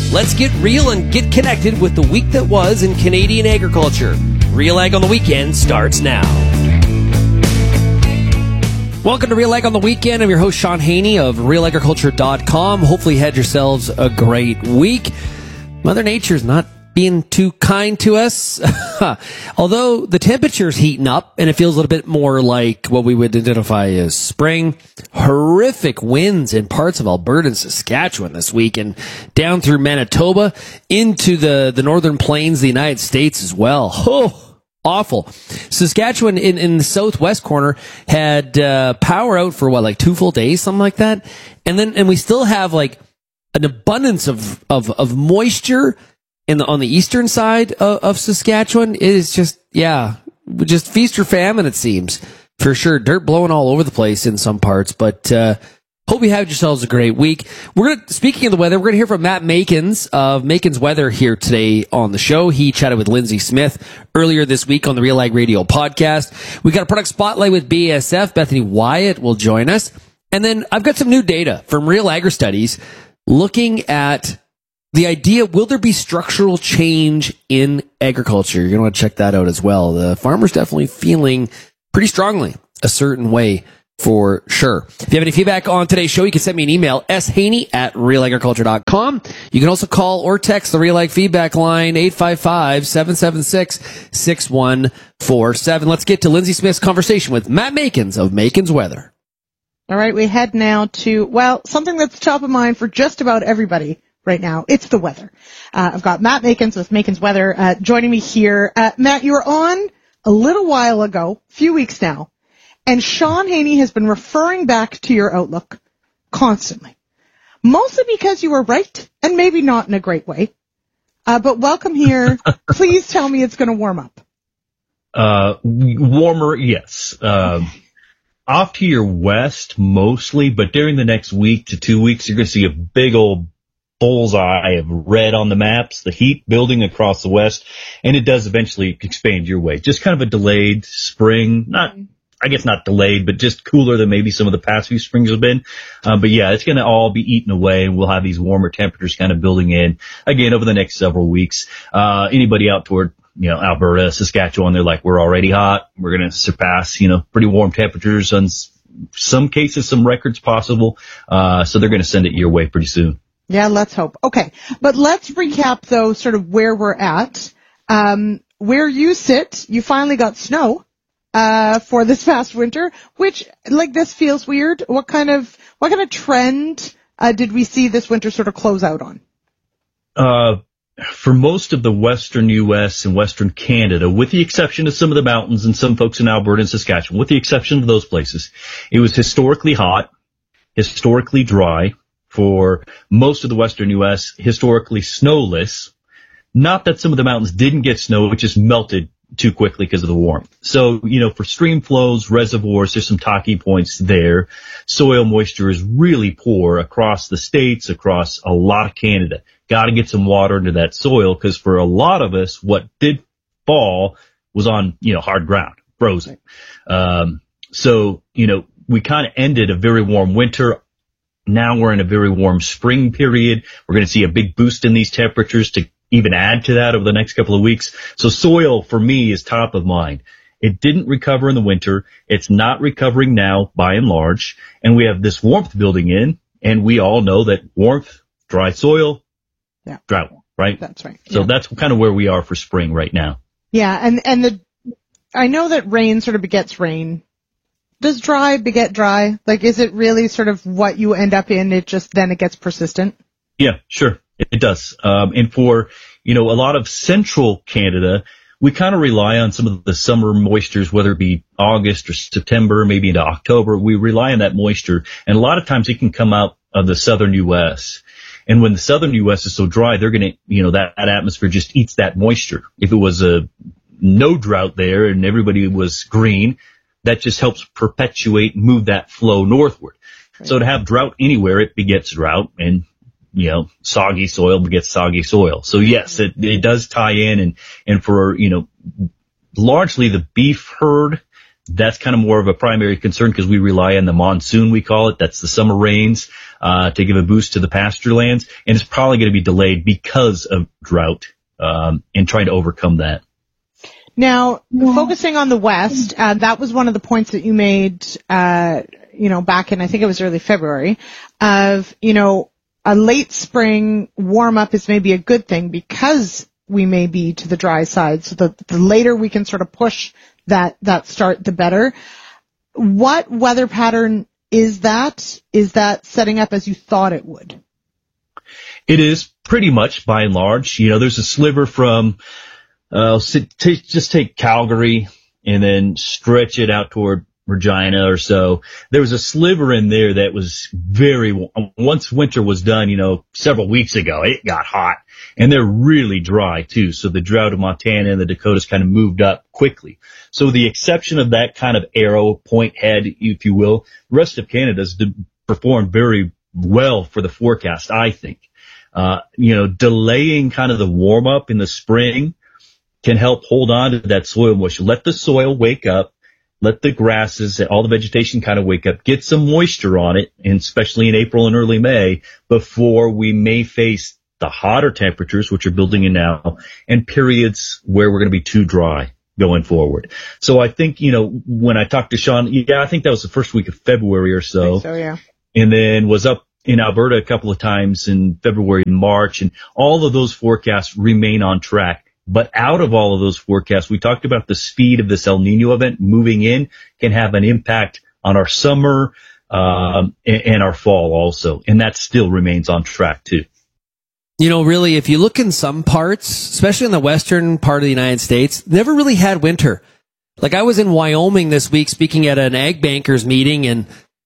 Let's get real and get connected with the week that was in Canadian agriculture. Real Ag on the Weekend starts now. Welcome to Real Ag on the Weekend. I'm your host, Sean Haney of RealAgriculture.com. Hopefully you had yourselves a great week. Mother Nature's not being too kind to us. Although the temperature's heating up and it feels a little bit more like what we would identify as spring. Horrific winds in parts of Alberta and Saskatchewan this week and down through Manitoba into the northern plains of the United States as well. Oh, awful. Saskatchewan in the southwest corner had power out for like 2 full days, something like that. And we still have like an abundance of moisture on the eastern side of Saskatchewan. It is just feast or famine, it seems, for sure. Dirt blowing all over the place in some parts, but hope you have yourselves a great week. Speaking of the weather, we're going to hear from Matt Makins of Makins Weather here today on the show. He chatted with Lindsay Smith earlier this week on the Real Ag Radio podcast. We got a product spotlight with BASF. Bethany Wyatt will join us. And then I've got some new data from Real Agri Studies looking at the idea, will there be structural change in agriculture? You're going to want to check that out as well. The farmer's definitely feeling pretty strongly a certain way for sure. If you have any feedback on today's show, you can send me an email, shaney@realagriculture.com. You can also call or text the Real Ag feedback line, 855-776-6147. Let's get to Lindsay Smith's conversation with Matt Makins of Makins Weather. All right, we head now to, something that's top of mind for just about everybody right now. It's the weather. I've got Matt Makins with Makins Weather joining me here. Matt, you were on a little while ago, a few weeks now, and Sean Haney has been referring back to your outlook constantly. Mostly because you were right, and maybe not in a great way. But welcome here. Please tell me it's going to warm up. Warmer, yes. Off to your west mostly, but during the next week to 2 weeks, you're going to see a big old bullseye of red on the maps, the heat building across the west, and it does eventually expand your way. Just kind of a delayed spring, not delayed, but just cooler than maybe some of the past few springs have been. But yeah, it's going to all be eaten away, and we'll have these warmer temperatures kind of building in again over the next several weeks. Anybody out toward, Alberta, Saskatchewan, they're like, we're already hot. We're going to surpass, pretty warm temperatures on some cases, some records possible. So they're going to send it your way pretty soon. Yeah, let's hope. Okay, but let's recap, though, sort of where we're at. Where you sit, you finally got snow for this past winter, which, this feels weird. What kind of trend did we see this winter sort of close out on? For most of the western U.S. and western Canada, with the exception of some of the mountains and some folks in Alberta and Saskatchewan, with the exception of those places, it was historically hot, historically dry. For most of the western U.S., historically snowless. Not that some of the mountains didn't get snow, it just melted too quickly because of the warmth. So, for stream flows, reservoirs, there's some talking points there. Soil moisture is really poor across the states, across a lot of Canada. Got to get some water into that soil because for a lot of us, what did fall was on, hard ground, frozen. So, we kind of ended a very warm winter. Now we're in a very warm spring period. We're going to see a big boost in these temperatures to even add to that over the next couple of weeks. So soil for me is top of mind. It didn't recover in the winter. It's not recovering now by and large. And we have this warmth building in, and we all know that warmth, dry soil, drought, right? That's right. So that's kind of where we are for spring right now. Yeah, and I know that rain sort of begets rain. Does dry beget dry? Is it really sort of what you end up in? It gets persistent? Yeah, sure. It does. And for, a lot of central Canada, we kind of rely on some of the summer moistures, whether it be August or September, maybe into October. We rely on that moisture. And a lot of times it can come out of the southern U.S. And when the southern U.S. is so dry, they're going to, that atmosphere just eats that moisture. If it was no drought there and everybody was green, that just helps perpetuate, move that flow northward. Right. So to have drought anywhere, it begets drought, and, soggy soil begets soggy soil. So yes, it does tie in, and for, largely the beef herd, That's kind of more of a primary concern because we rely on the monsoon, we call it. That's the summer rains, to give a boost to the pasture lands. And it's probably going to be delayed because of drought, and trying to overcome that. Now, focusing on the West, that was one of the points that you made, back in, I think it was early February, of, a late spring warm up is maybe a good thing because we may be to the dry side. So the later we can sort of push that start, the better. What weather pattern is that? Is that setting up as you thought it would? It is pretty much by and large. There's a sliver from, just take Calgary and then stretch it out toward Regina or so. There was a sliver in there that was once winter was done, several weeks ago, it got hot and they're really dry too. So the drought of Montana and the Dakotas kind of moved up quickly. So with the exception of that kind of arrow point head, if you will, the rest of Canada's performed very well for the forecast, I think. Delaying kind of the warm up in the spring can help hold on to that soil moisture. Let the soil wake up. Let the grasses, all the vegetation kind of wake up, get some moisture on it, and especially in April and early May, before we may face the hotter temperatures, which are building in now, and periods where we're going to be too dry going forward. So I think, when I talked to Sean, I think that was the first week of February or so. I think so, yeah. And then was up in Alberta a couple of times in February and March, and all of those forecasts remain on track. But out of all of those forecasts, we talked about the speed of this El Nino event moving in can have an impact on our summer, and our fall also. And that still remains on track too. Really, if you look in some parts, especially in the western part of the United States, never really had winter. Like I was in Wyoming this week speaking at an ag bankers meeting and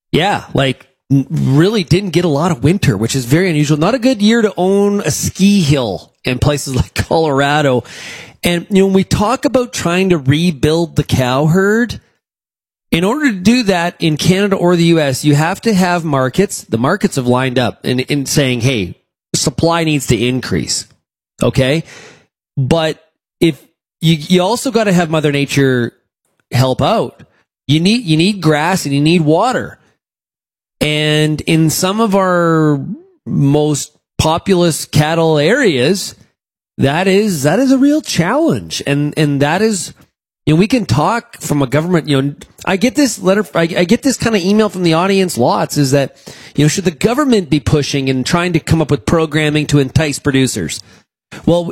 really didn't get a lot of winter, which is very unusual. Not a good year to own a ski hill in places like Colorado. And, when we talk about trying to rebuild the cow herd, in order to do that in Canada or the U.S., you have to have markets. The markets have lined up in saying, hey, supply needs to increase. Okay. But if you also got to have Mother Nature help out, you need grass and you need water. And in some of our most populous cattle areas, that is a real challenge. And that is, we can talk from a government, I get this letter, I get this kind of email from the audience lots is that, should the government be pushing and trying to come up with programming to entice producers? Well,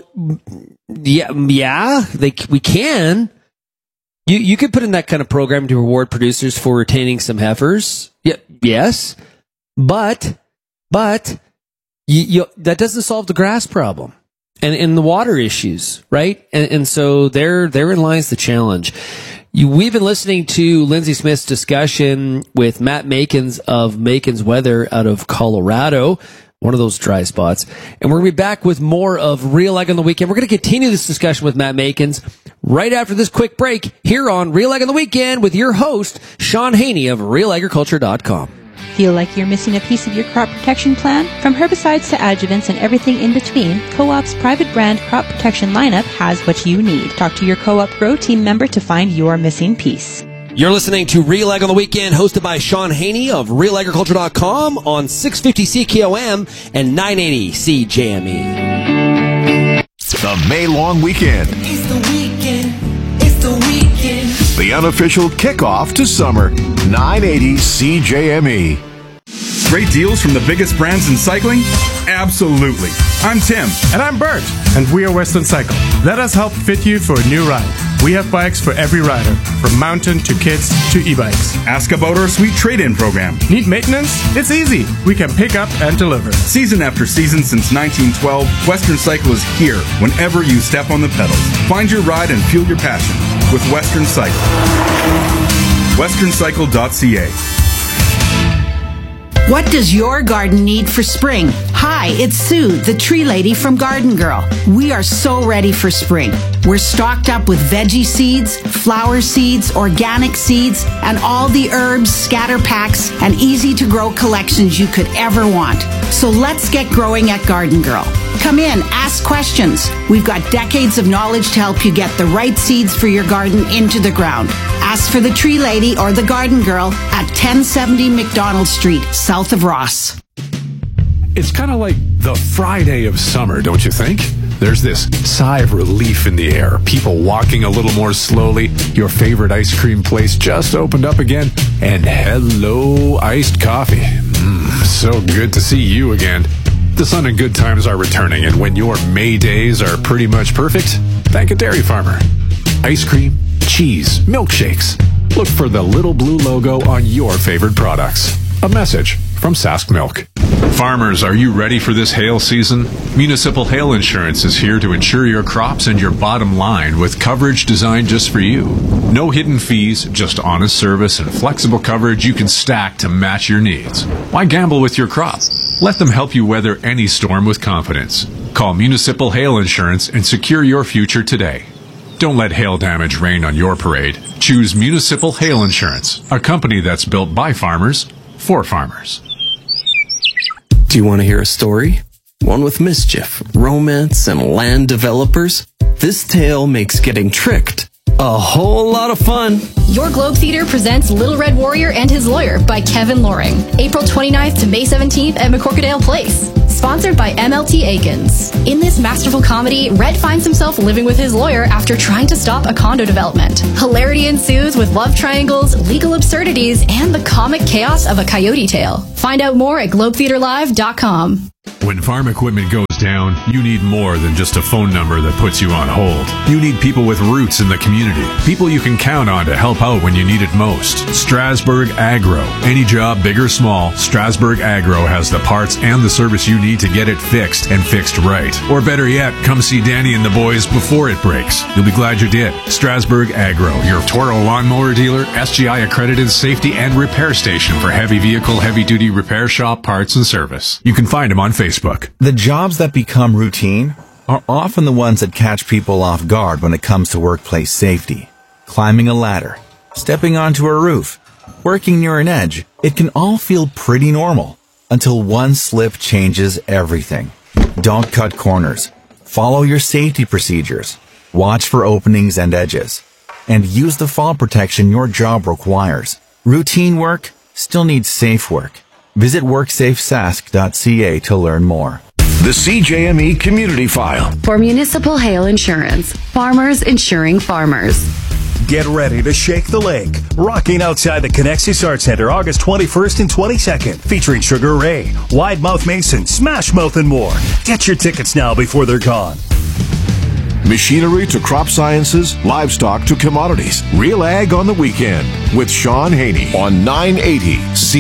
we can. You could put in that kind of program to reward producers for retaining some heifers. Yeah, yes. But that doesn't solve the grass problem and the water issues, right? And so therein lies the challenge. We've been listening to Lindsay Smith's discussion with Matt Makins of Makins Weather out of Colorado, one of those dry spots. And we're going to be back with more of Real Ag on the Weekend. We're going to continue this discussion with Matt Makins right after this quick break here on Real Ag on the Weekend with your host, Sean Haney of RealAgriculture.com. Feel like you're missing a piece of your crop protection plan? From herbicides to adjuvants and everything in between, Co-op's private brand crop protection lineup has what you need. Talk to your Co-op Grow team member to find your missing piece. You're listening to Real Ag on the Weekend, hosted by Sean Haney of RealAgriculture.com on 650 CKOM and 980 CJME. The May long weekend. It's the weekend. It's the weekend. The unofficial kickoff to summer. 980 CJME. Great deals from the biggest brands in cycling? Absolutely. I'm Tim. And I'm Bert. And we are Western Cycle. Let us help fit you for a new ride. We have bikes for every rider, from mountain to kids to e-bikes. Ask about our sweet trade-in program. Need maintenance? It's easy. We can pick up and deliver. Season after season since 1912, Western Cycle is here whenever you step on the pedals. Find your ride and fuel your passion with Western Cycle. westerncycle.ca. What does your garden need for spring? Hi, it's Sue, the tree lady from Garden Girl. We are so ready for spring. We're stocked up with veggie seeds, flower seeds, organic seeds, and all the herbs, scatter packs, and easy-to-grow collections you could ever want. So let's get growing at Garden Girl. Come in, ask questions. We've got decades of knowledge to help you get the right seeds for your garden into the ground. Ask for the Tree Lady or the Garden Girl at 1070 McDonald Street, south of Ross. It's kind of like the Friday of summer, don't you think? There's this sigh of relief in the air, people walking a little more slowly, your favorite ice cream place just opened up again, and hello, iced coffee. So good to see you again. The sun and good times are returning, and when your May days are pretty much perfect, thank a dairy farmer. Ice cream, cheese, milkshakes. Look for the little blue logo on your favorite products. A message from Sask Milk. Farmers, are you ready for this hail season? Municipal Hail Insurance is here to insure your crops and your bottom line with coverage designed just for you. No hidden fees, just honest service and flexible coverage you can stack to match your needs. Why gamble with your crop? Let them help you weather any storm with confidence. Call Municipal Hail Insurance and secure your future today. Don't let hail damage rain on your parade. Choose Municipal Hail Insurance, a company that's built by farmers for farmers. Do you want to hear a story? One with mischief, romance, and land developers? This tale makes getting tricked a whole lot of fun. Your Globe Theater presents Little Red Warrior and His Lawyer by Kevin Loring. April 29th to May 17th at McCorkadale Place. Sponsored by MLT Aikens. In this masterful comedy, Red finds himself living with his lawyer after trying to stop a condo development. Hilarity ensues with love triangles, legal absurdities, and the comic chaos of a coyote tale. Find out more at globetheaterlive.com. When farm equipment goes down, you need more than just a phone number that puts you on hold. You need people with roots in the community. People you can count on to help out when you need it most. Strasburg Agro. Any job, big or small, Strasburg Agro has the parts and the service you need to get it fixed and fixed right. Or better yet, come see Danny and the boys before it breaks. You'll be glad you did. Strasburg Agro, your Toro lawnmower dealer, SGI accredited safety and repair station for heavy vehicle, heavy duty repair shop parts and service. You can find them on Facebook. The jobs that become routine are often the ones that catch people off guard when it comes to workplace safety. Climbing a ladder, stepping onto a roof, working near an edge, it can all feel pretty normal until one slip changes everything. Don't cut corners. Follow your safety procedures. Watch for openings and edges. And use the fall protection your job requires. Routine work still needs safe work. Visit WorksafeSask.ca to learn more. The CJME Community File. For Municipal Hail Insurance. Farmers insuring farmers. Get ready to shake the lake. Rocking outside the Connexus Arts Center August 21st and 22nd. Featuring Sugar Ray, Wide Mouth Mason, Smash Mouth, and more. Get your tickets now before they're gone. Machinery to crop sciences, livestock to commodities. Real Ag on the Weekend with Sean Haney on 980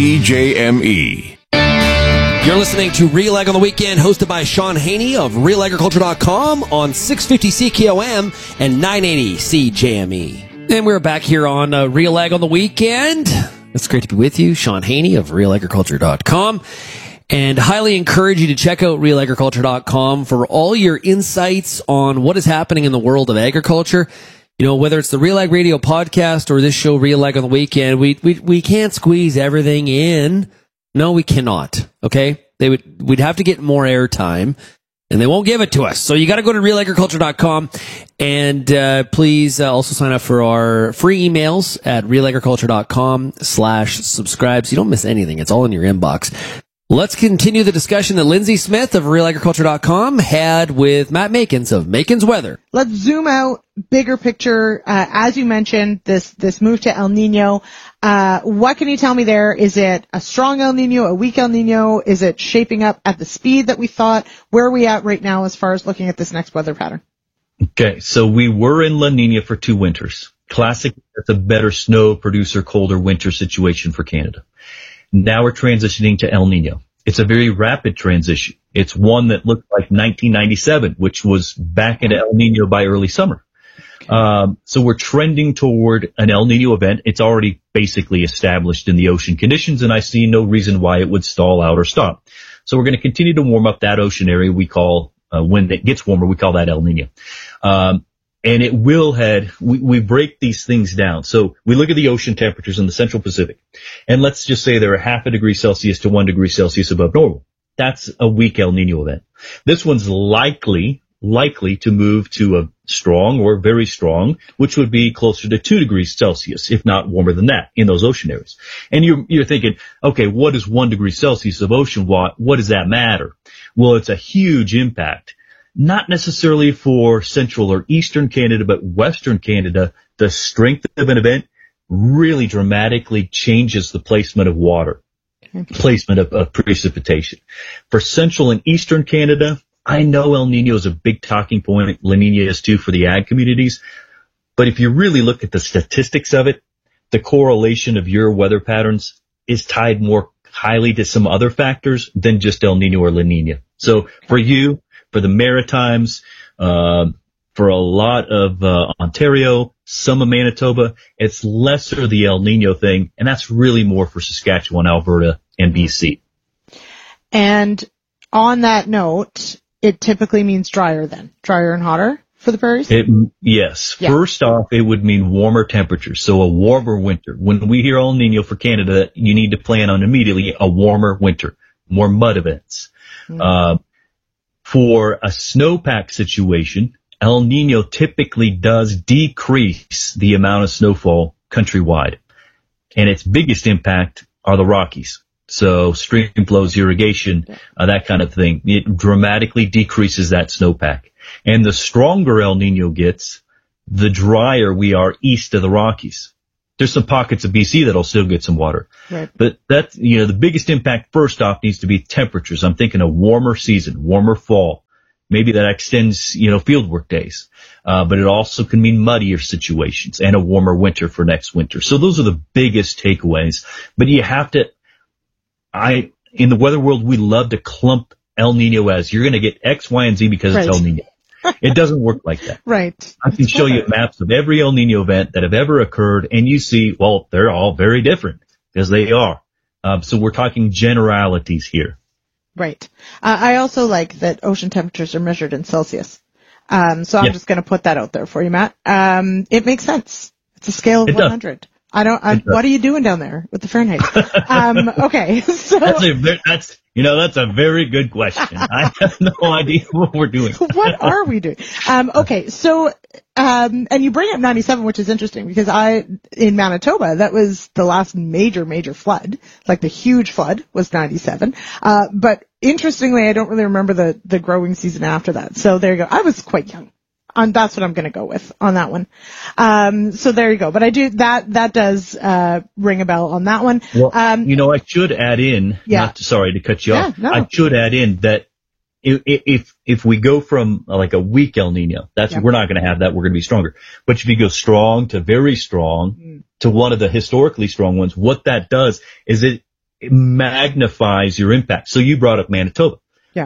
CJME. You're listening to Real Ag on the Weekend, hosted by Sean Haney of RealAgriculture.com on 650 CKOM and 980 CJME. And we're back here on Real Ag on the Weekend. It's great to be with you, Sean Haney of RealAgriculture.com. And highly encourage you to check out realagriculture.com for all your insights on what is happening in the world of agriculture. You know, whether it's the Real Ag Radio podcast or this show, Real Ag on the Weekend, we can't squeeze everything in. No, we cannot. Okay? We'd have to get more airtime, and they won't give it to us. So you got to go to realagriculture.com, and please also sign up for our free emails at realagriculture.com/subscribe so you don't miss anything. It's all in your inbox. Let's continue the discussion that Lindsay Smith of realagriculture.com had with Matt Makins of Makins Weather. Let's zoom out, bigger picture. As you mentioned, this move to El Nino. What can you tell me there? Is it a strong El Nino, a weak El Nino? Is it shaping up at the speed that we thought? Where are we at right now as far as looking at this next weather pattern? Okay, so we were in La Nina for 2 winters. Classic, that's a better snow producer, colder winter situation for Canada. Now we're transitioning to El Nino. It's a very rapid transition. It's one that looked like 1997, which was back into El Nino by early summer. So we're trending toward an El Nino event. It's already basically established in the ocean conditions, and I see no reason why it would stall out or stop. So we're going to continue to warm up that ocean area we call, when it gets warmer, we call that El Nino. And it will we break these things down. So we look at the ocean temperatures in the Central Pacific, and let's just say they're 0.5 degree Celsius to 1 degree Celsius above normal. That's a weak El Nino event. This one's likely to move to a strong or very strong, which would be closer to 2 degrees Celsius, if not warmer than that, in those ocean areas. And you're thinking, okay, what is 1 degree Celsius of ocean water? What does that matter? Well, it's a huge impact. Not necessarily for central or eastern Canada, but western Canada. The strength of an event really dramatically changes the placement of water, placement of precipitation. For central and eastern Canada, I know El Nino is a big talking point. La Nina is too for the ag communities. But if you really look at the statistics of it, the correlation of your weather patterns is tied more highly to some other factors than just El Nino or La Nina. So for you, for the Maritimes, for a lot of Ontario, some of Manitoba, it's lesser the El Nino thing, and that's really more for Saskatchewan, Alberta, and BC. And on that note, it typically means drier and hotter for the prairies? Yes. Yeah. First off, it would mean warmer temperatures, so a warmer winter. When we hear El Nino for Canada, you need to plan on immediately a warmer winter, more mud events. For a snowpack situation, El Nino typically does decrease the amount of snowfall countrywide. And its biggest impact are the Rockies. So stream flows, irrigation, that kind of thing. It dramatically decreases that snowpack. And the stronger El Nino gets, the drier we are east of the Rockies. There's some pockets of BC that'll still get some water. Right. But that's, the biggest impact first off needs to be temperatures. I'm thinking a warmer season, warmer fall. Maybe that extends, fieldwork days. But it also can mean muddier situations and a warmer winter for next winter. So those are the biggest takeaways. But you have to, in the weather world, we love to clump El Nino as you're going to get X, Y, and Z because it's El Nino. It doesn't work like that. Right. I can show you maps of every El Nino event that have ever occurred, and you see, well, they're all very different because they are. So we're talking generalities here. Right. I also like that ocean temperatures are measured in Celsius. So I'm just going to put that out there for you, Matt. It makes sense. It's a scale of 100. What are you doing down there with the Fahrenheit? Okay. So that's a very good question. I have no idea what we're doing. What are we doing? Okay. So, and you bring up 97, which is interesting because in Manitoba, that was the last major flood. Like the huge flood was 97. But interestingly, I don't really remember the growing season after that. So there you go. I was quite young. That's what I'm going to go with on that one. So there you go. But that does ring a bell on that one. Well, I should add in, sorry to cut you off. No. I should add in that if we go from like a weak El Nino, we're not going to have that. We're going to be stronger. But if you go strong to very strong to one of the historically strong ones, what that does is it magnifies your impact. So you brought up Manitoba. Yeah.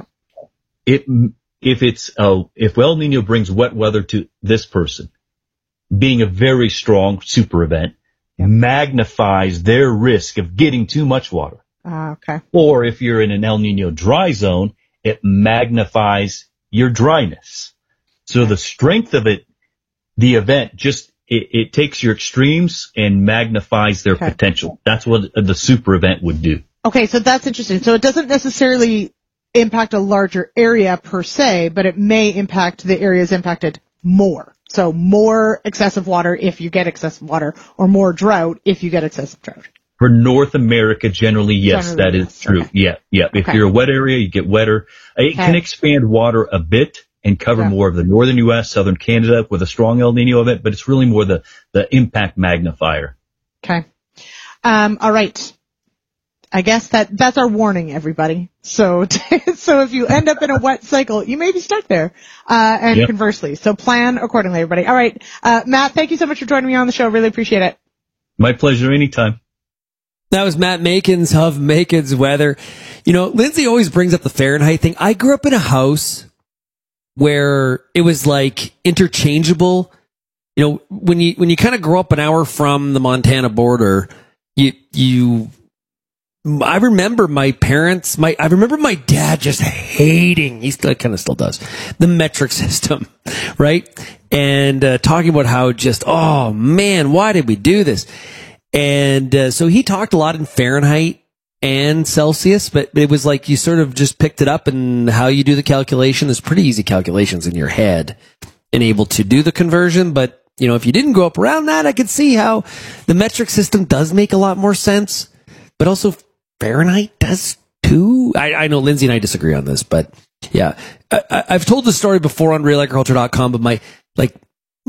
If El Nino brings wet weather to this person, being a very strong super event, magnifies their risk of getting too much water. Okay. Or if you're in an El Nino dry zone, it magnifies your dryness. So the strength of it, the event, it takes your extremes and magnifies their potential. That's what the super event would do. Okay, so that's interesting. So it doesn't necessarily impact a larger area per se, but it may impact the areas impacted more. So more excessive water if you get excessive water, or more drought if you get excessive drought. For North America, generally, yes, that is true. Okay. Yeah. If you're a wet area, you get wetter. It can expand water a bit and cover more of the northern U.S., southern Canada with a strong El Nino event, but it's really more the impact magnifier. Okay. All right. I guess that's our warning, everybody. So if you end up in a wet cycle, you may be stuck there, and conversely. So plan accordingly, everybody. All right. Matt, thank you so much for joining me on the show. Really appreciate it. My pleasure. Anytime. That was Matt Makins of Makins Weather. Lindsay always brings up the Fahrenheit thing. I grew up in a house where it was like interchangeable. When you kind of grow up an hour from the Montana border, I remember my parents, I remember my dad just hating, he kind of still does, the metric system, right? And talking about how oh man, why did we do this? And so he talked a lot in Fahrenheit and Celsius, but it was like you sort of just picked it up, and how you do the calculation is pretty easy calculations in your head. and able to do the conversion. But, you know, if you didn't grow up around that, I could see how the metric system does make a lot more sense. But also Fahrenheit does too. I know Lindsay and I disagree on this, but yeah. I've told the story before on realagriculture.com, but my, like,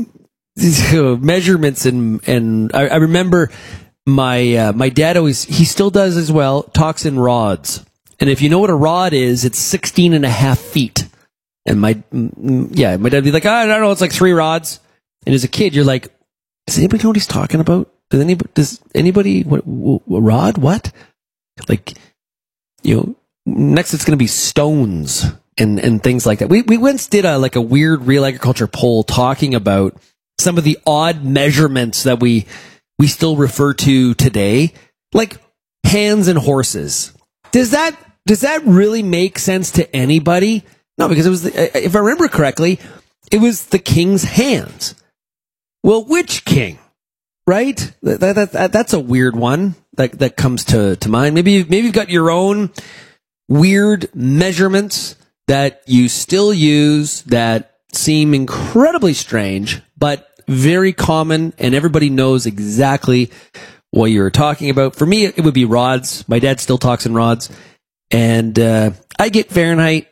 measurements and I remember my dad always, he still does as well, talks in rods. And if you know what a rod is, it's 16 and a half feet. And my dad would be like, I don't know, it's like 3 rods. And as a kid, you're like, does anybody know what he's talking about? Does anybody, what, rod? What? Like, you know, next it's going to be stones and things like that. We once did a weird Real Agriculture poll talking about some of the odd measurements that we still refer to today, like hands and horses. Does that really make sense to anybody? No, because it was, if I remember correctly, it was the king's hands. Well, which king? Right? That's a weird one that comes to mind. Maybe you've got your own weird measurements that you still use that seem incredibly strange, but very common, and everybody knows exactly what you're talking about. For me, it would be rods. My dad still talks in rods, and I get Fahrenheit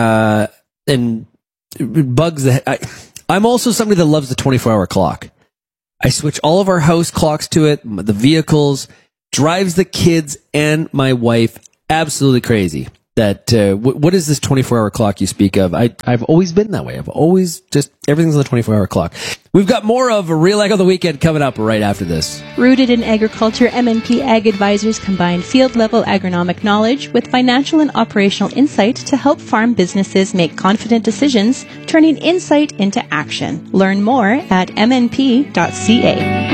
and bugs that I'm also somebody that loves the 24-hour clock. I switch all of our house clocks to it. The vehicles drives the kids and my wife absolutely crazy. That what is this 24-hour clock you speak of? I've always been that way. I've always just everything's on the 24-hour clock. We've got more of a Real Ag on the Weekend coming up right after this. Rooted in agriculture, MNP Ag Advisors combine field-level agronomic knowledge with financial and operational insight to help farm businesses make confident decisions, turning insight into action. Learn more at mnp.ca.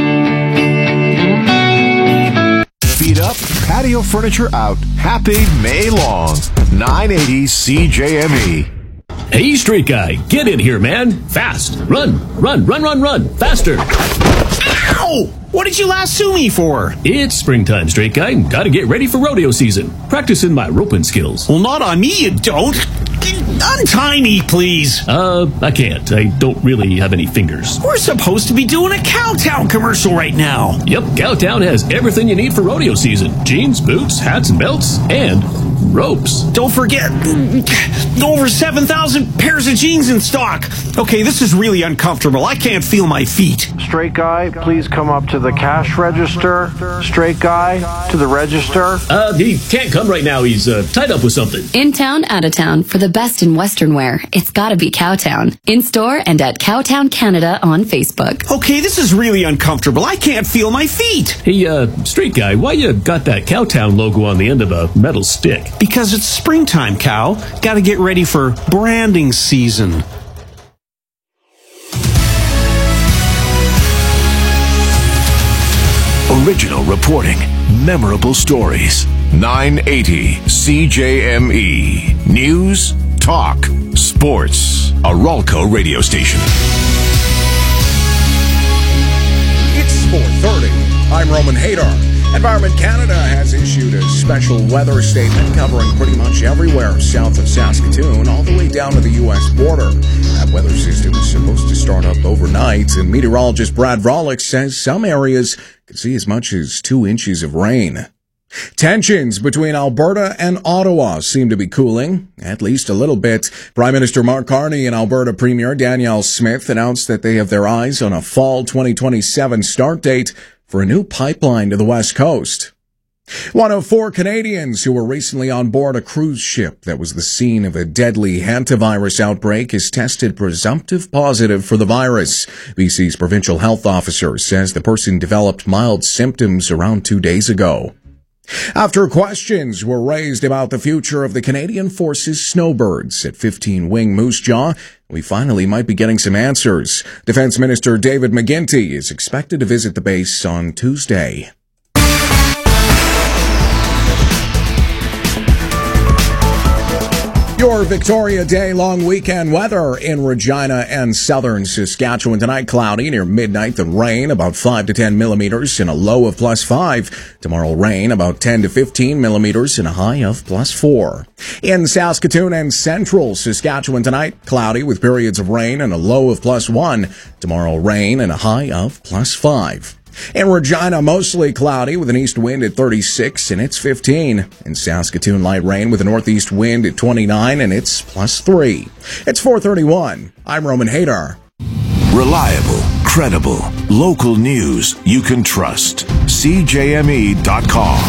Feet up, patio furniture out. Happy May long. 980 CJME. Hey, Street Guy, get in here, man. Fast. Run. Faster. Ow! What did you lasso me for? It's springtime, Street Guy. Gotta get ready for rodeo season. Practicing my roping skills. Well, not on me, you don't. Untie me, please. I can't. I don't really have any fingers. We're supposed to be doing a Cowtown commercial right now. Yep, Cowtown has everything you need for rodeo season. Jeans, boots, hats and belts, and ropes. Don't forget, over 7,000 pairs of jeans in stock. Okay, this is really uncomfortable. I can't feel my feet. Straight guy, please come up to the cash register. Straight guy, to the register. He can't come right now. He's tied up with something. In town, out of town, for the best in Western wear, it's gotta be Cowtown. In store and at Cowtown Canada on Facebook. Okay, this is really uncomfortable. I can't feel my feet. Hey, Street Guy, why you got that Cowtown logo on the end of a metal stick? Because it's springtime, Cow. Gotta get ready for branding season. Original reporting, memorable stories. 980 CJME. News, talk, sports. A Ralco radio station. It's 4:30. I'm Roman Hadar. Environment Canada has issued a special weather statement covering pretty much everywhere south of Saskatoon, all the way down to the U.S. border. That weather system is supposed to start up overnight, and meteorologist Brad Vrolick says some areas could see as much as 2 inches of rain. Tensions between Alberta and Ottawa seem to be cooling, at least a little bit. Prime Minister Mark Carney and Alberta Premier Danielle Smith announced that they have their eyes on a fall 2027 start date for a new pipeline to the West Coast. One of 4 Canadians who were recently on board a cruise ship that was the scene of a deadly hantavirus outbreak is tested presumptive positive for the virus. BC's provincial health officer says the person developed mild symptoms around 2 days ago. After questions were raised about the future of the Canadian Forces snowbirds at 15 Wing Moose Jaw, we finally might be getting some answers. Defense Minister David McGuinty is expected to visit the base on Tuesday. Your Victoria Day long weekend weather in Regina and southern Saskatchewan. Tonight, cloudy near midnight, then rain about 5 to 10 millimeters and a low of +5. Tomorrow, rain about 10 to 15 millimeters and a high of +4. In Saskatoon and central Saskatchewan tonight, cloudy with periods of rain and a low of +1. Tomorrow, rain and a high of +5. In Regina, mostly cloudy with an east wind at 36 and it's 15. In Saskatoon, light rain with a northeast wind at 29 and it's +3. It's 4:31. I'm Roman Hadar. Reliable, credible, local news you can trust. CJME.com.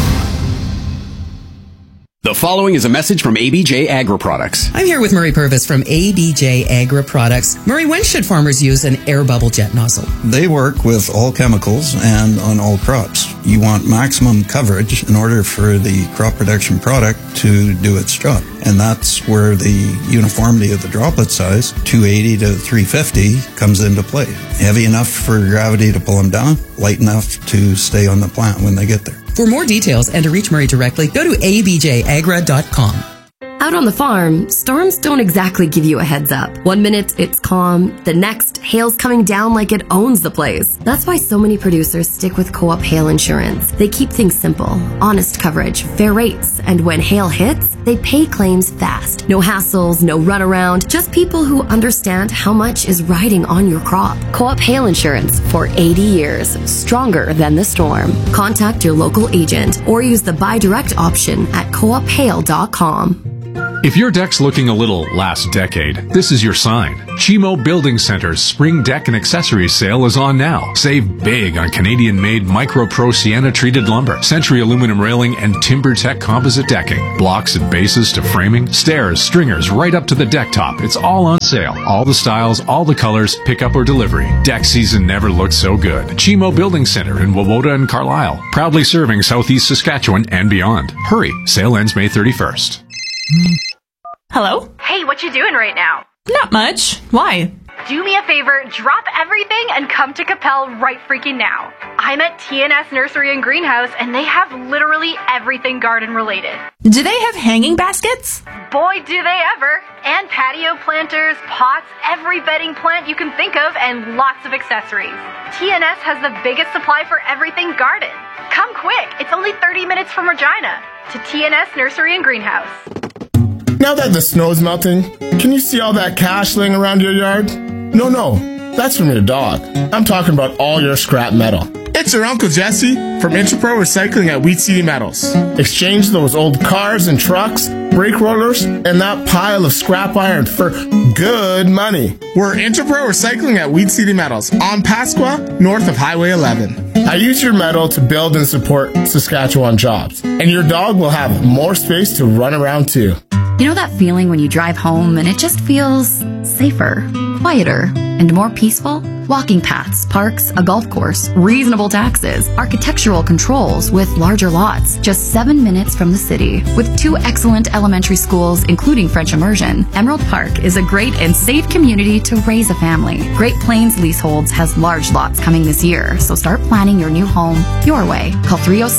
The following is a message from ABJ Agri Products. I'm here with Murray Purvis from ABJ Agri Products. Murray, when should farmers use an air bubble jet nozzle? They work with all chemicals and on all crops. You want maximum coverage in order for the crop protection product to do its job. And that's where the uniformity of the droplet size, 280 to 350, comes into play. Heavy enough for gravity to pull them down, light enough to stay on the plant when they get there. For more details and to reach Murray directly, go to abjagra.com. Out on the farm, storms don't exactly give you a heads up. 1 minute, it's calm. The next, hail's coming down like it owns the place. That's why so many producers stick with Co-op Hail Insurance. They keep things simple, honest coverage, fair rates, and when hail hits, they pay claims fast. No hassles, no runaround, just people who understand how much is riding on your crop. Co-op Hail Insurance for 80 years, stronger than the storm. Contact your local agent or use the buy direct option at coophail.com. If your deck's looking a little last decade, this is your sign. Chimo Building Center's Spring Deck and Accessories sale is on now. Save big on Canadian-made Micro Pro Sienna-treated lumber, Century aluminum railing, and TimberTech composite decking. Blocks and bases to framing, stairs, stringers, right up to the deck top. It's all on sale. All the styles, all the colors, pickup or delivery. Deck season never looked so good. Chimo Building Center in Wawota and Carlisle. Proudly serving Southeast Saskatchewan and beyond. Hurry, sale ends May 31st. Hello? Hey, what you doing right now? Not much. Why? Do me a favor, drop everything and come to Capel right freaking now. I'm at TNS Nursery and Greenhouse and they have literally everything garden related. Do they have hanging baskets? Boy, do they ever. And patio planters, pots, every bedding plant you can think of, and lots of accessories. TNS has the biggest supply for everything garden. Come quick, it's only 30 minutes from Regina. To TNS Nursery and Greenhouse. Now that the snow's melting, can you see all that cash laying around your yard? No, that's from your dog. I'm talking about all your scrap metal. It's your Uncle Jesse from Interpro Recycling at Wheat City Metals. Exchange those old cars and trucks, brake rollers, and that pile of scrap iron for good money. We're Interpro Recycling at Wheat City Metals on Pasqua, north of Highway 11. I use your metal to build and support Saskatchewan jobs, and your dog will have more space to run around too. You know that feeling when you drive home and it just feels safer, quieter, and more peaceful? Walking paths, parks, a golf course, reasonable taxes, architectural controls with larger lots, just 7 minutes from the city. With 2 excellent elementary schools, including French immersion, Emerald Park is a great and safe community to raise a family. Great Plains Leaseholds has large lots coming this year, so start planning your new home your way. Call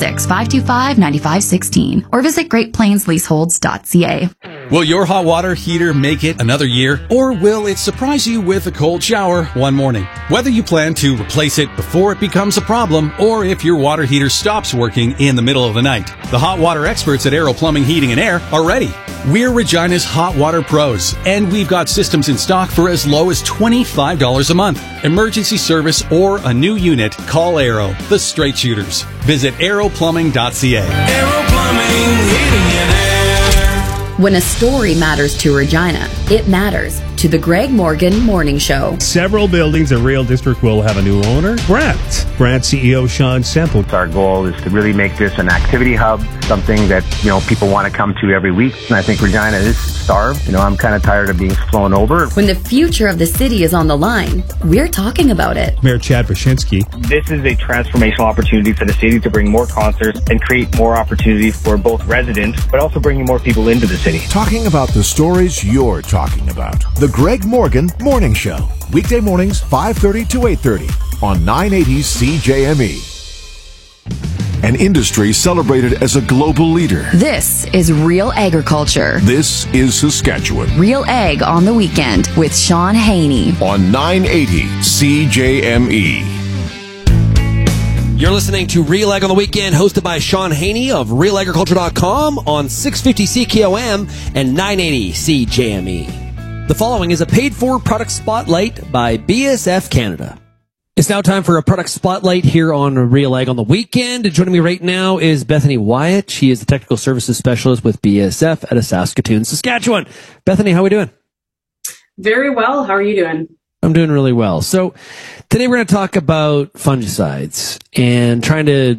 306-525-9516 or visit greatplainsleaseholds.ca. Will your hot water heater make it another year, or will it surprise you with a cold shower one morning? Whether you plan to replace it before it becomes a problem, or if your water heater stops working in the middle of the night, the hot water experts at Aero Plumbing, Heating and Air are ready. We're Regina's hot water pros, and we've got systems in stock for as low as $25 a month. Emergency service or a new unit, call Aero, the straight shooters. Visit aeroplumbing.ca. Aero Plumbing, Heating and Air. When a story matters to Regina, it matters to the Greg Morgan Morning Show. Several buildings in Rail District will have a new owner, Grant CEO Sean Semple. Our goal is to really make this an activity hub, something that, people want to come to every week. And I think Regina is starved. I'm kind of tired of being flown over. When the future of the city is on the line, we're talking about it. Mayor Chad Wyszynski. This is a transformational opportunity for the city to bring more concerts and create more opportunities for both residents, but also bringing more people into the city. Talking about the stories you're talking about. The Greg Morgan Morning Show. Weekday mornings, 5:30 to 8:30 on 980 CJME. an industry celebrated as a global leader. This is Real Agriculture. This is Saskatchewan. Real Ag on the Weekend with Sean Haney. On 980 CJME. You're listening to Real Ag on the Weekend, hosted by Sean Haney of RealAgriculture.com on 650 CKOM and 980 CJME. The following is a paid-for product spotlight by BSF Canada. It's now time for a product spotlight here on Real Ag on the Weekend. Joining me right now is Bethany Wyatt. She is the technical services specialist with BSF out of Saskatoon, Saskatchewan. Bethany, how are we doing? Very well. How are you doing? I'm doing really well. So today we're going to talk about fungicides and trying to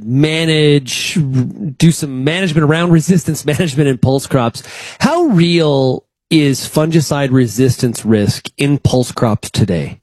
do some management around resistance management in pulse crops. How real is fungicide resistance risk in pulse crops today?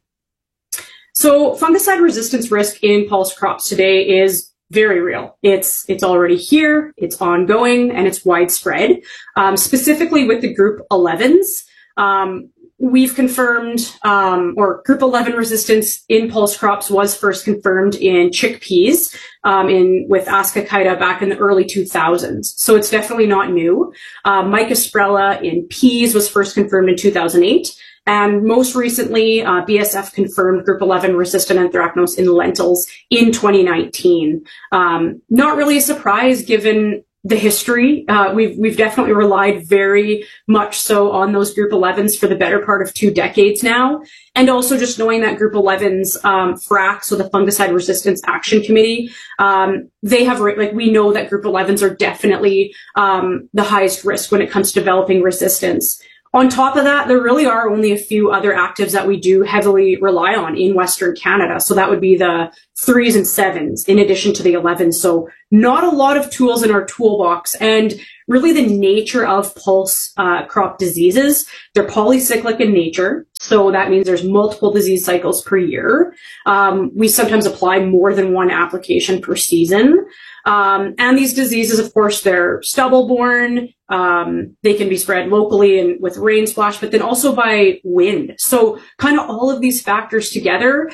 So fungicide resistance risk in pulse crops today is very real. It's already here, it's ongoing, and it's widespread. Specifically with the group 11s, we've confirmed, or group 11 resistance in pulse crops was first confirmed in chickpeas, with Ascochyta back in the early 2000s. So it's definitely not new. Mycosprella in peas was first confirmed in 2008. And most recently, BSF confirmed group 11 resistant anthracnose in lentils in 2019. Not really a surprise given the history. We've definitely relied very much so on those group 11s for the better part of 2 decades now. And also just knowing that group 11s, FRAC, so the Fungicide Resistance Action Committee, they have, we know that group 11s are definitely the highest risk when it comes to developing resistance. On top of that, there really are only a few other actives that we do heavily rely on in Western Canada. So that would be the 3s and 7s in addition to the 11s. So not a lot of tools in our toolbox. And really the nature of pulse crop diseases, they're polycyclic in nature. So that means there's multiple disease cycles per year. We sometimes apply more than one application per season. And these diseases, of course, they're stubble-borne. They can be spread locally and with rain splash, but then also by wind. So kind of all of these factors together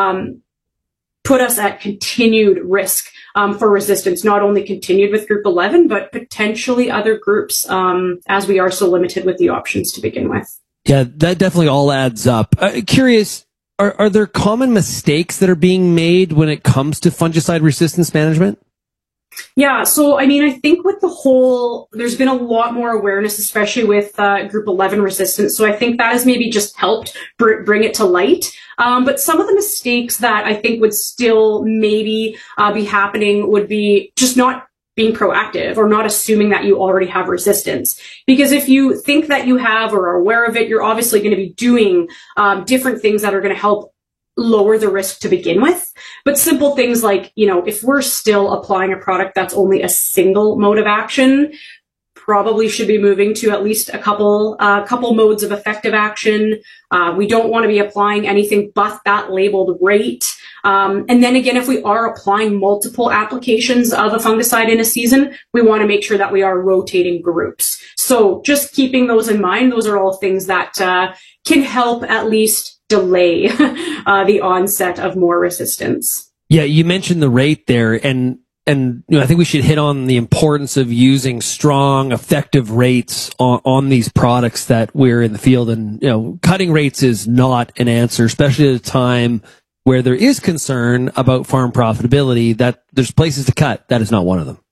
put us at continued risk for resistance, not only continued with group 11, but potentially other groups as we are so limited with the options to begin with. Yeah, that definitely all adds up. Curious, are there common mistakes that are being made when it comes to fungicide resistance management? Yeah, so I mean, I think with the whole, there's been a lot more awareness, especially with group 11 resistance. So I think that has maybe just helped bring it to light. But some of the mistakes that I think would still maybe be happening would be just not being proactive or not assuming that you already have resistance. Because if you think that you have or are aware of it, you're obviously going to be doing different things that are going to help lower the risk to begin with. But simple things like, if we're still applying a product that's only a single mode of action, probably should be moving to at least a couple modes of effective action. We don't want to be applying anything but that labeled rate. And then again, if we are applying multiple applications of a fungicide in a season, we want to make sure that we are rotating groups. So just keeping those in mind, those are all things that can help at least delay the onset of more resistance. Yeah, you mentioned the rate there, and I think we should hit on the importance of using strong, effective rates on these products that we're in the field. And cutting rates is not an answer, especially at a time where there is concern about farm profitability. That there's places to cut. That is not one of them.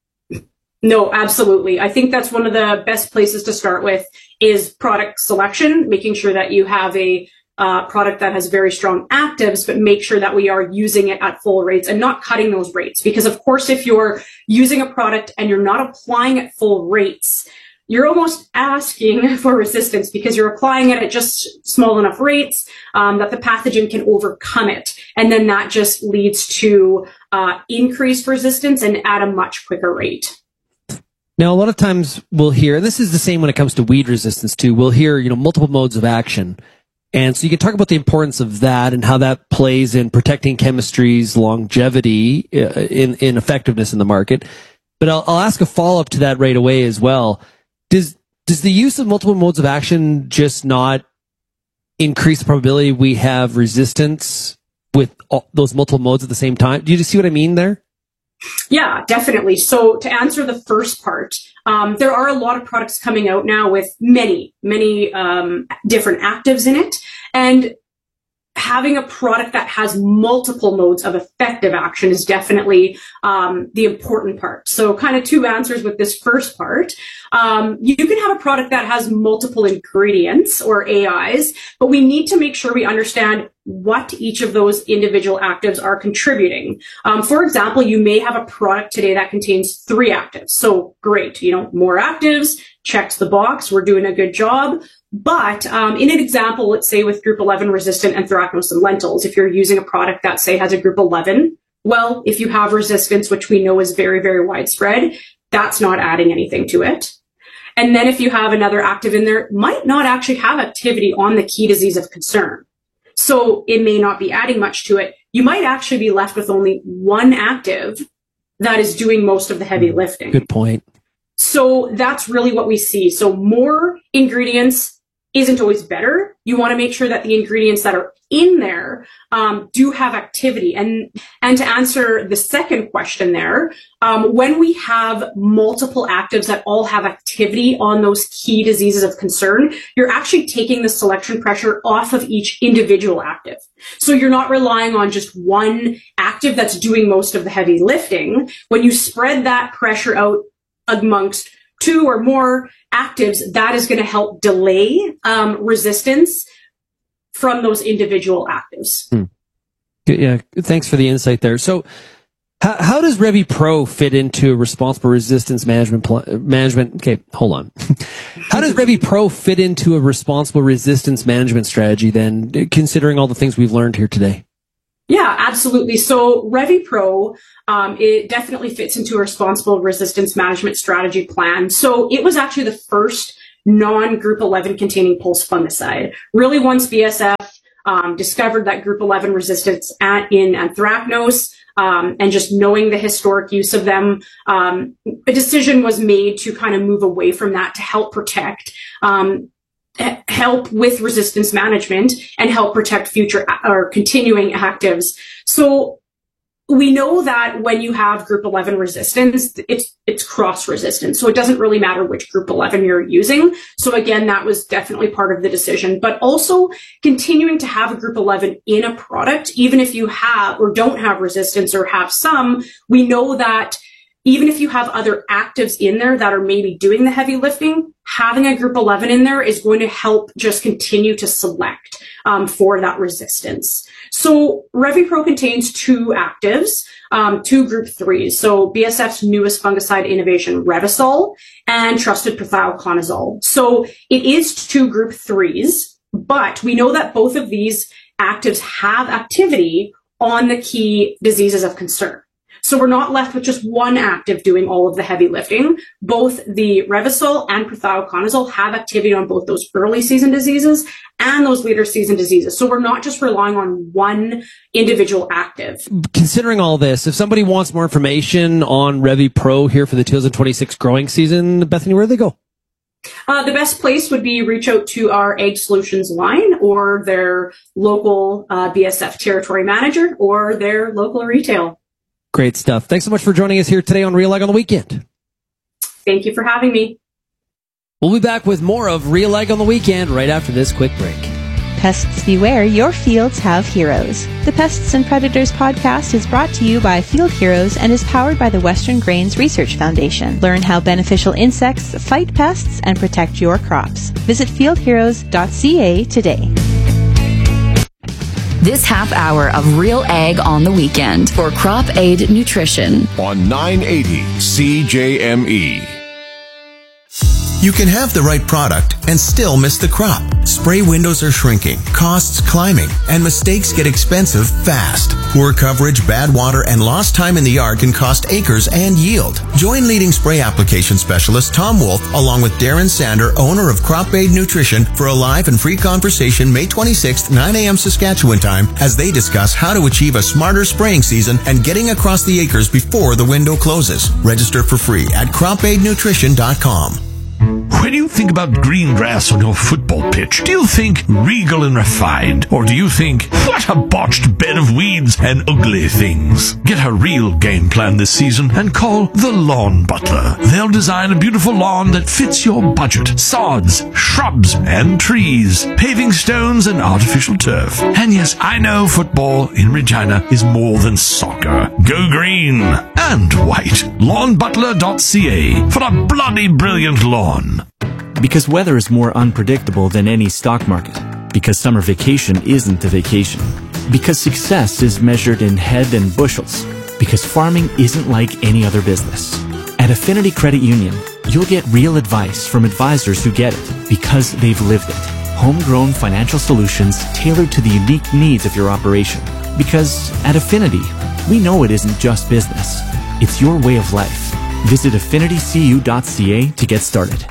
No, absolutely. I think that's one of the best places to start with is product selection, making sure that you have a product that has very strong actives, but make sure that we are using it at full rates and not cutting those rates. Because of course, if you're using a product and you're not applying at full rates, you're almost asking for resistance because you're applying it at just small enough rates that the pathogen can overcome it. And then that just leads to increased resistance and at a much quicker rate. Now, a lot of times we'll hear, and this is the same when it comes to weed resistance too, we'll hear, multiple modes of action. And so you can talk about the importance of that and how that plays in protecting chemistry's longevity in effectiveness in the market. But I'll ask a follow-up to that right away as well. Does the use of multiple modes of action just not increase the probability we have resistance with those multiple modes at the same time? Do you see what I mean there? Yeah, definitely. So to answer the first part, there are a lot of products coming out now with many different actives in it. And having a product that has multiple modes of effective action is definitely the important part. So kind of two answers with this first part. You can have a product that has multiple ingredients or AIs, but we need to make sure we understand what each of those individual actives are contributing. For example, you may have a product today that contains 3 actives. So great, more actives, checks the box, we're doing a good job. But in an example, let's say with group 11 resistant anthracnose and lentils, if you're using a product that, say, has a group 11, well, if you have resistance, which we know is very, very widespread, that's not adding anything to it. And then if you have another active in there, might not actually have activity on the key disease of concern. So it may not be adding much to it. You might actually be left with only one active that is doing most of the heavy lifting. Good point. So that's really what we see. So more ingredients isn't always better. You want to make sure that the ingredients that are in there do have activity. And to answer the second question there, when we have multiple actives that all have activity on those key diseases of concern, you're actually taking the selection pressure off of each individual active. So you're not relying on just one active that's doing most of the heavy lifting. When you spread that pressure out amongst 2 or more actives, that is going to help delay resistance from those individual actives. Yeah, thanks for the insight there. So how does ReviPro fit into responsible resistance management? Okay, hold on. How does ReviPro fit into a responsible resistance management strategy then, considering all the things we've learned here today? Yeah, absolutely. So ReviPro, it definitely fits into a responsible resistance management strategy plan. So it was actually the first non-group 11 containing pulse fungicide. Really, once BSF discovered that group 11 resistance in anthracnose, and just knowing the historic use of them, a decision was made to kind of move away from that to help protect help with resistance management and help protect future or continuing actives. So we know that when you have group 11 resistance, it's cross resistant. So it doesn't really matter which group 11 you're using. So again, that was definitely part of the decision, but also continuing to have a group 11 in a product, even if you have or don't have resistance or have some, we know that even if you have other actives in there that are maybe doing the heavy lifting, having a group 11 in there is going to help just continue to select for that resistance. So ReviPro contains 2 actives, 2 group 3s. So BSF's newest fungicide innovation, Revysol, and trusted prothioconazole. So it is 2 group 3s, but we know that both of these actives have activity on the key diseases of concern. So we're not left with just one active doing all of the heavy lifting. Both the Revysol and prothioconazole have activity on both those early season diseases and those later season diseases. So we're not just relying on one individual active. Considering all this, if somebody wants more information on ReviPro here for the 2026 growing season, Bethany, where do they go? The best place would be reach out to our Ag Solutions line or their local BSF territory manager or their local retail. Great stuff. Thanks so much for joining us here today on Real Ag on the Weekend. Thank you for having me. We'll be back with more of Real Ag on the Weekend right after this quick break. Pests beware, your fields have heroes. The Pests and Predators podcast is brought to you by Field Heroes and is powered by the Western Grains Research Foundation. Learn how beneficial insects fight pests and protect your crops. Visit fieldheroes.ca today. This half hour of Real Ag on the Weekend for Crop Aid Nutrition on 980 CJME. You can have the right product and still miss the crop. Spray windows are shrinking, costs climbing, and mistakes get expensive fast. Poor coverage, bad water, and lost time in the yard can cost acres and yield. Join leading spray application specialist Tom Wolf along with Darren Sander, owner of Crop Aid Nutrition, for a live and free conversation May 26th, 9 a.m. Saskatchewan time, as they discuss how to achieve a smarter spraying season and getting across the acres before the window closes. Register for free at cropaidnutrition.com. When you think about green grass on your football pitch, do you think regal and refined? Or do you think, what a botched bed of weeds and ugly things? Get a real game plan this season and call the Lawn Butler. They'll design a beautiful lawn that fits your budget. Sods, shrubs, and trees, paving stones, and artificial turf. And yes, I know football in Regina is more than soccer. Go green and white. LawnButler.ca for a bloody brilliant lawn. Because weather is more unpredictable than any stock market. Because summer vacation isn't a vacation. Because success is measured in head and bushels. Because farming isn't like any other business. At Affinity Credit Union, you'll get real advice from advisors who get it because they've lived it. Homegrown financial solutions tailored to the unique needs of your operation. Because at Affinity, we know it isn't just business. It's your way of life. Visit affinitycu.ca to get started.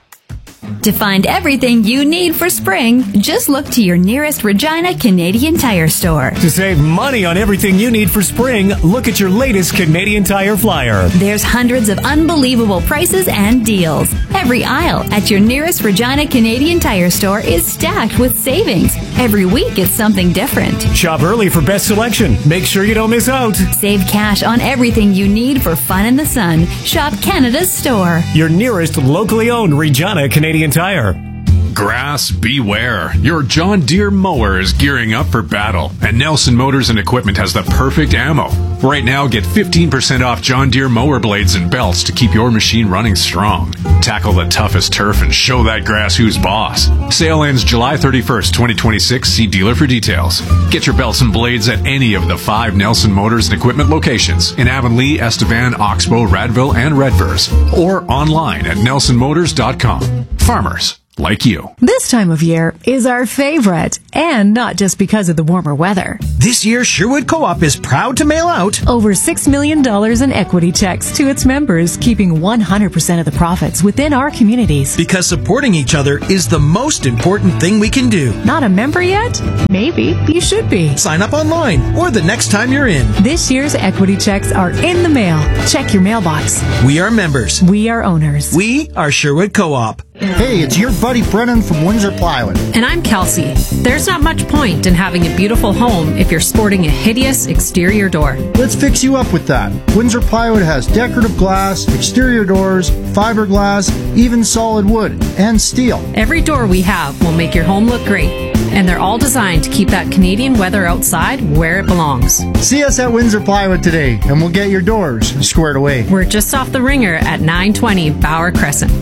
To find everything you need for spring, just look to your nearest Regina Canadian Tire store. To save money on everything you need for spring, look at your latest Canadian Tire flyer. There's hundreds of unbelievable prices and deals. Every aisle at your nearest Regina Canadian Tire store is stacked with savings. Every week it's something different. Shop early for best selection. Make sure you don't miss out. Save cash on everything you need for fun in the sun. Shop Canada's store. Your nearest locally owned Regina Canadian Tire. Grass beware. Your John Deere mower is gearing up for battle, and Nelson Motors and Equipment has the perfect ammo. Right now, get 15% off John Deere mower blades and belts to keep your machine running strong. Tackle the toughest turf and show that grass who's boss. Sale ends July 31st, 2026. See dealer for details. Get your belts and blades at any of the 5 Nelson Motors and Equipment locations in Avonlea, Estevan, Oxbow, Radville, and Redvers, or online at nelsonmotors.com. Farmers like you. This time of year is our favorite, and not just because of the warmer weather. This year, Sherwood Co-op is proud to mail out over $6 million in equity checks to its members, keeping 100% of the profits within our communities. Because supporting each other is the most important thing we can do. Not a member yet? Maybe you should be. Sign up online or the next time you're in. This year's equity checks are in the mail. Check your mailbox. We are members. We are owners. We are Sherwood Co-op. Hey, it's your buddy Brennan from Windsor Plywood. And I'm Kelsey. There's not much point in having a beautiful home if you're sporting a hideous exterior door. Let's fix you up with that. Windsor Plywood has decorative glass, exterior doors, fiberglass, even solid wood, and steel. Every door we have will make your home look great. And they're all designed to keep that Canadian weather outside where it belongs. See us at Windsor Plywood today, and we'll get your doors squared away. We're just off the Ringer at 920 Bauer Crescent.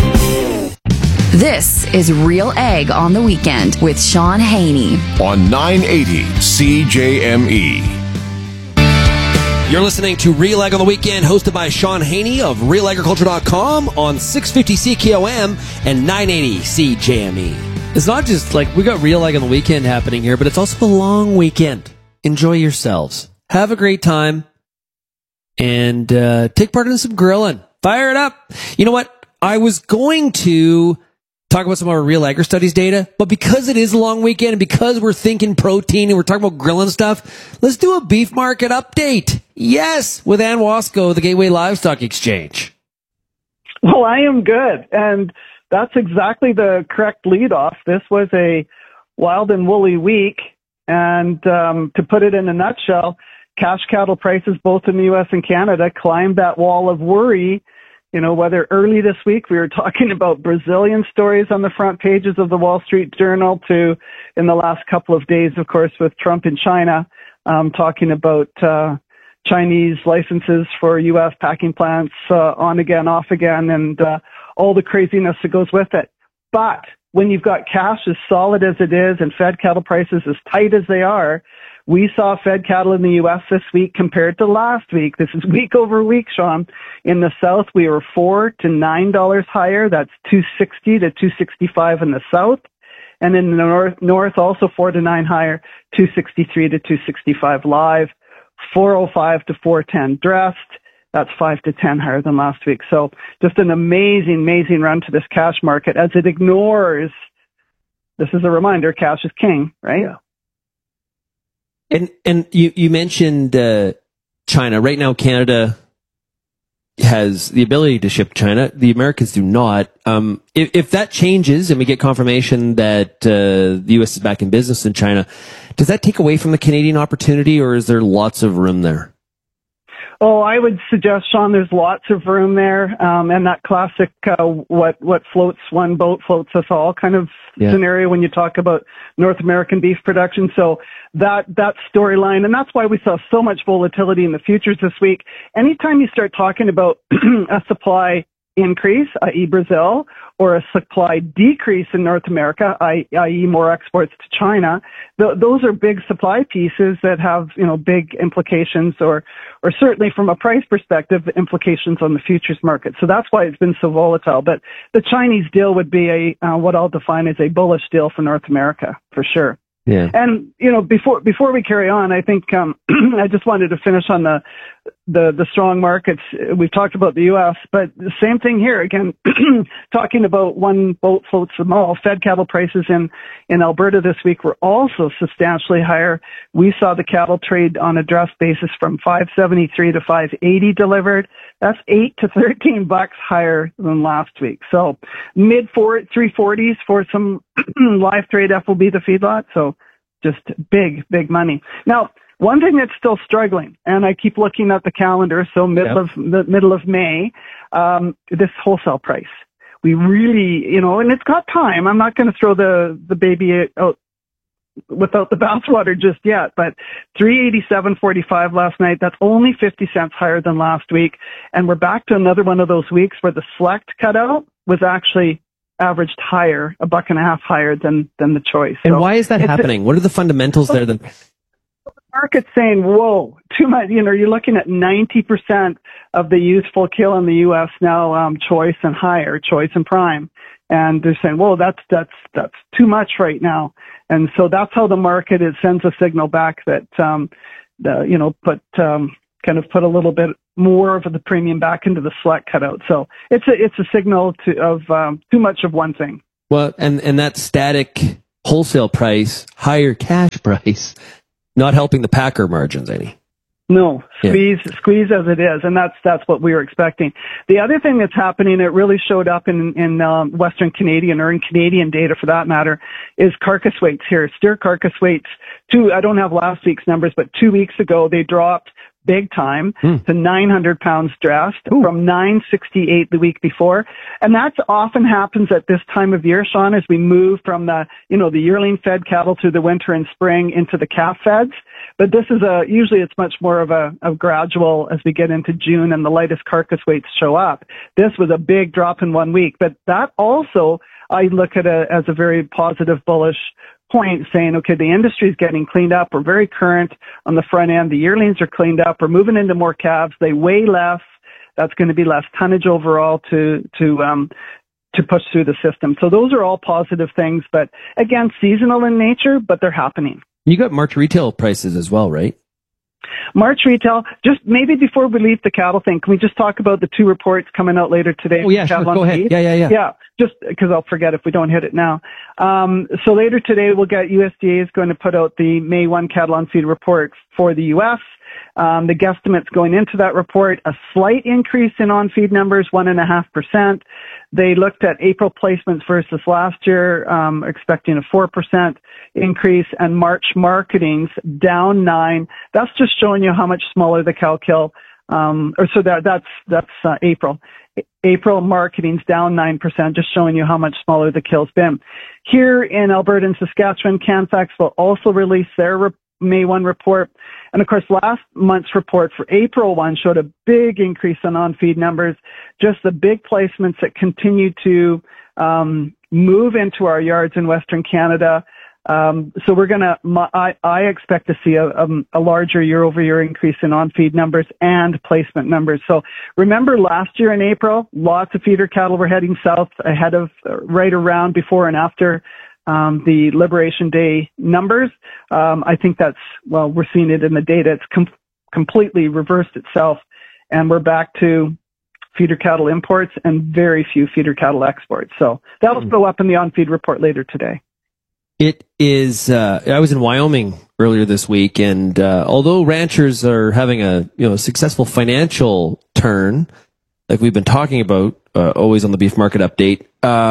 This is Real Ag on the Weekend with Sean Haney on 980 CJME. You're listening to Real Ag on the Weekend, hosted by Sean Haney of RealAgriculture.com on 650 CKOM and 980 CJME. It's not just like we got Real Ag on the Weekend happening here, but it's also a long weekend. Enjoy yourselves. Have a great time. And take part in some grilling. Fire it up. You know what? I was going to talk about some of our Real Agri Studies data, but because it is a long weekend and because we're thinking protein and we're talking about grilling stuff, let's do a beef market update. Yes, with Ann Wasco, the Gateway Livestock Exchange. Well, I am good, and that's exactly the correct leadoff. This was a wild and woolly week, and to put it in a nutshell, cash cattle prices both in the U.S. and Canada climbed that wall of worry. You know, whether early this week we were talking about Brazilian stories on the front pages of the Wall Street Journal to in the last couple of days, of course, with Trump in China, talking about Chinese licenses for U.S. packing plants on again, off again, and all the craziness that goes with it. But when you've got cash as solid as it is and fed cattle prices as tight as they are, we saw fed cattle in the U.S. this week compared to last week. This is week over week, Sean. In the South, we were $4 to $9 higher. That's $2.60 to $2.65 in the South. And in the North, also 4 to 9 higher, $2.63 to $2.65 live, $4.05 to $4.10 dressed. That's 5 to 10 higher than last week. So just an amazing, amazing run to this cash market as it ignores, this is a reminder, cash is king, right? Yeah. And you mentioned China. Right now, Canada has the ability to ship to China. The Americans do not. If that changes and we get confirmation that the U.S. is back in business in China, does that take away from the Canadian opportunity, or is there lots of room there? Oh, I would suggest, Sean, there's lots of room there, and that classic what floats one boat floats us all kind of scenario when you talk about North American beef production. So that storyline, and that's why we saw so much volatility in the futures this week. Anytime you start talking about a supply increase, i.e. Brazil, or a supply decrease in North America, i.e. more exports to China, those are big supply pieces that have, big implications or certainly from a price perspective, implications on the futures market. So that's why it's been so volatile. But the Chinese deal would be what I'll define as a bullish deal for North America, for sure. Yeah. And, before we carry on, I think, I just wanted to finish on the strong markets. We've talked about the U.S., but the same thing here. Again, talking about one boat floats them all. Fed cattle prices in Alberta this week were also substantially higher. We saw the cattle trade on a dress basis from $5.73 to $5.80 delivered. That's $8 to $13 higher than last week. So mid 340s for some live trade FOB to feedlot. So just big money. Now, one thing that's still struggling, and I keep looking at the calendar, so middle of May, this wholesale price. We really, and it's got time. I'm not going to throw the baby out without the bathwater just yet, but $387.45 last night. That's only 50 cents higher than last week. And we're back to another one of those weeks where the select cutout was actually averaged higher, $1.50 higher than the choice. And why is that happening? What are the fundamentals there? The market's saying, whoa, too much. You're looking at 90% of the useful kill in the U.S. now, choice and higher, choice and prime. And they're saying, whoa, that's too much right now. And so that's how the market, it sends a signal back that, put a little bit more of the premium back into the select cutout. So it's a signal of too much of one thing. Well, and that static wholesale price, higher cash price, not helping the packer margins any. No, squeeze as it is, and that's what we were expecting. The other thing that's happening, it really showed up in Western Canadian or in Canadian data for that matter, is carcass weights here. Steer carcass weights. I don't have last week's numbers, but 2 weeks ago they dropped big time to 900 pounds dressed from 968 the week before. And that often happens at this time of year, Sean, as we move from the yearling fed cattle through the winter and spring into the calf feds. But this is usually it's much more of a gradual as we get into June and the lightest carcass weights show up. This was a big drop in 1 week, but that also I look at as a very positive, bullish point, saying, okay, the industry is getting cleaned up. We're very current on the front end. The yearlings are cleaned up. We're moving into more calves. They weigh less. That's going to be less tonnage overall to push through the system. So those are all positive things, but again, seasonal in nature, but they're happening. You got March retail prices as well, right? March retail, just maybe before we leave the cattle thing, can we just talk about the two reports coming out later today? Oh, yeah, sure. Go ahead. Yeah. Yeah, just because I'll forget if we don't hit it now. So later today, we'll get USDA is going to put out the May 1 cattle on feed report for the U.S. The guesstimates going into that report, a slight increase in on-feed numbers, 1.5%. They looked at April placements versus last year, expecting a 4% increase, and March marketings down 9%. That's just showing you how much smaller the cow kill, that's April. April marketing's down 9%, just showing you how much smaller the kill's been. Here in Alberta and Saskatchewan, Canfax will also release their May 1 report. And of course, last month's report for April 1 showed a big increase in on-feed numbers, just the big placements that continue to move into our yards in Western Canada. So we're I expect to see a larger year-over-year increase in on-feed numbers and placement numbers. So remember last year in April, lots of feeder cattle were heading south ahead of, right around before and after the Liberation Day numbers. I think we're seeing it in the data. It's completely reversed itself, and we're back to feeder cattle imports and very few feeder cattle exports. So that'll go up in the on-feed report later today. It is, I was in Wyoming earlier this week, and although ranchers are having a successful financial turn, like we've been talking about, always on the beef market update,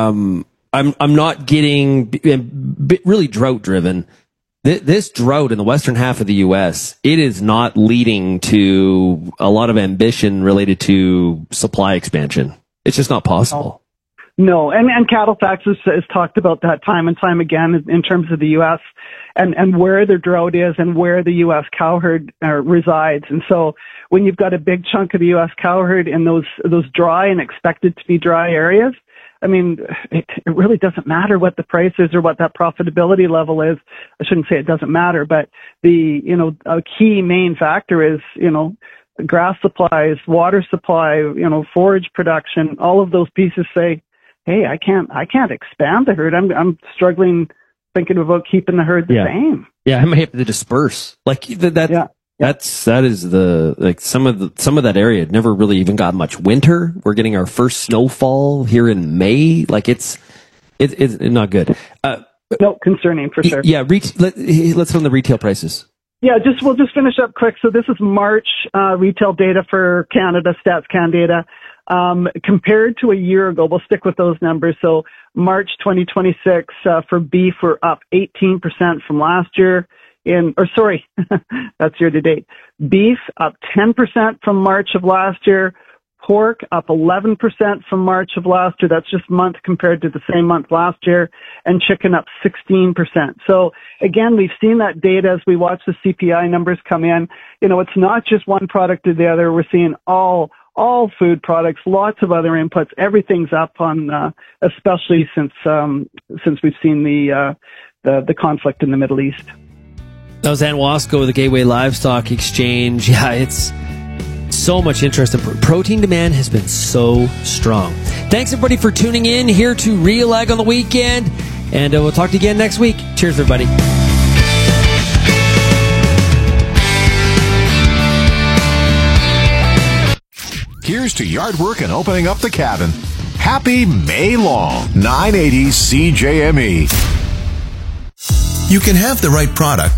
I'm not getting really drought driven. This drought in the western half of the U.S., it is not leading to a lot of ambition related to supply expansion. It's just not possible. No, and CattleFax has talked about that time and time again in terms of the U.S. and where the drought is and where the U.S. cow herd resides. And so when you've got a big chunk of the U.S. cow herd in those dry and expected to be dry areas, I mean, it really doesn't matter what the price is or what that profitability level is. I shouldn't say it doesn't matter, but a key main factor is, grass supplies, water supply, forage production, all of those pieces say, hey, I can't expand the herd. I'm struggling thinking about keeping the herd the same. Yeah, I might have to disperse. Like that is some of that area never really even got much winter. We're getting our first snowfall here in May. Like it's not good. No, concerning for sure. Yeah, let's run the retail prices. Yeah, we'll just finish up quick. So this is March retail data for Canada, StatsCan data. Compared to a year ago, we'll stick with those numbers. So March 2026 for beef, we're up 18% from last year. That's year to date. Beef up 10% from March of last year. Pork up 11% from March of last year. That's just month compared to the same month last year. And chicken up 16%. So again, we've seen that data as we watch the CPI numbers come in. It's not just one product or the other. We're seeing all food products, lots of other inputs. Everything's up on, especially since we've seen the conflict in the Middle East. That was Ann Wasko of the Gateway Livestock Exchange. Yeah, it's so much interest. Protein demand has been so strong. Thanks, everybody, for tuning in here to Real Ag on the Weekend. And we'll talk to you again next week. Cheers, everybody. Here's to yard work and opening up the cabin. Happy May long. 980 CJME. You can have the right product